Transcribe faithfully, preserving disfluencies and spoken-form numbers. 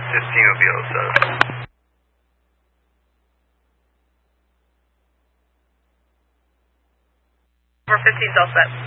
fifteen will be oh seven. Number fifteen's all set.